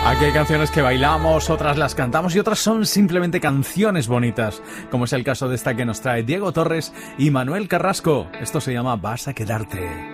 Aquí hay canciones que bailamos, otras las cantamos y otras son simplemente canciones bonitas, como es el caso de esta que nos trae Diego Torres y Manuel Carrasco. Esto se llama Vas a quedarte.